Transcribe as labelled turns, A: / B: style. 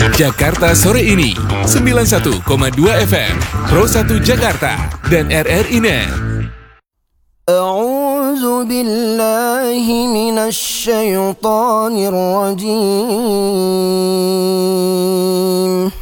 A: Jakarta sore ini 91,2 FM Pro 1 Jakarta dan RRI Net.
B: A'udzu billahi minasy syaithanir rajim.